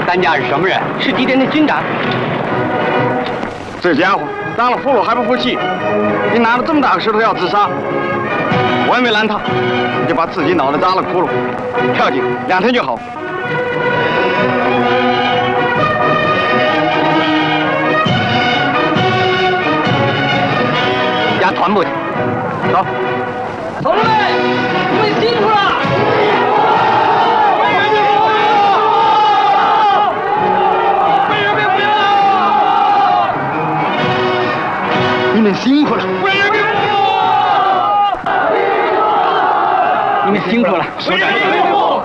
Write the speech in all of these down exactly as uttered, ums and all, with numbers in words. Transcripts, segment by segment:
咱家是什么人？ 是敌人的军长。 这家伙当了俘虏还不服气，你拿了这么大个石头要自杀，我也没拦他，就把自己脑袋扎了窟窿，跳井，两天就好。 押团部去，走。 同志们，你们辛苦了！ 你们辛苦了！ 你们辛苦了，首长。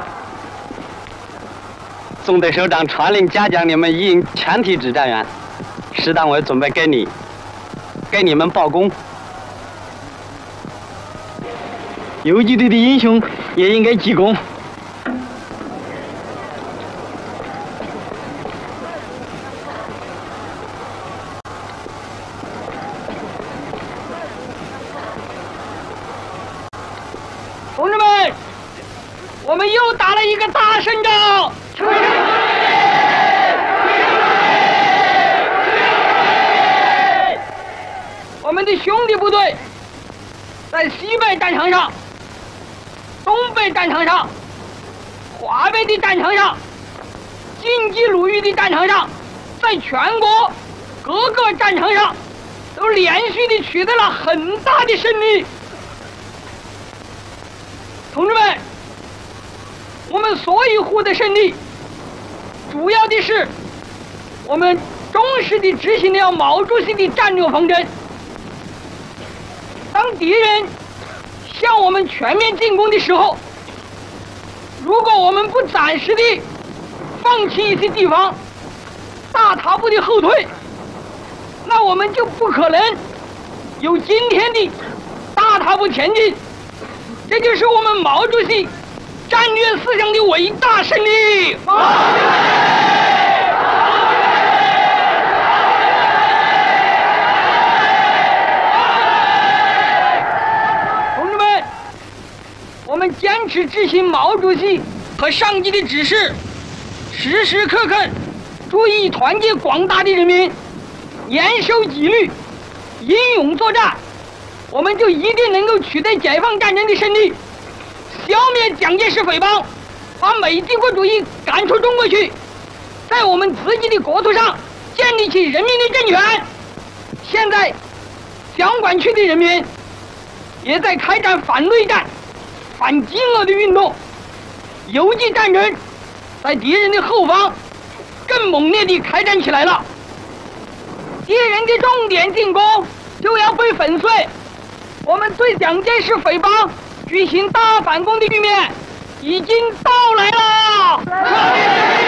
纵队首长传令嘉奖你们一营全体指战员，师党委准备给你，给你们报功。游击队的英雄也应该记功。 同志们，我们又打了一个大胜仗。我们的兄弟部队在西北战场上、东北战场上、华北的战场上、晋冀鲁豫的战场上，在全国各个战场上都连续的取得了很大的胜利。同志们，我们所以获得胜利，主要的是我们忠实地执行了毛主席的战略方针。当敌人向我们全面进攻的时候，如果我们不暂时地放弃一些地方，大踏步的后退，那我们就不可能有今天的大踏步前进。这就是我们毛主席战略思想的伟大胜利。同志们，我们坚持执行毛主席和上级的指示，时时刻刻注意团结广大的人民，严守纪律，英勇作战，我们就一定能够取得解放战争的胜利，消灭蒋介石匪帮，把美帝国主义赶出中国去，在我们自己的国土上建立起人民的政权。现在，湘管区的人民也在开展反内战、反饥饿的运动，游击战争在敌人的后方更猛烈地开展起来了。敌人的重点进攻就要被粉碎。我们对蒋介石匪帮举行大反攻的局面已经到来了。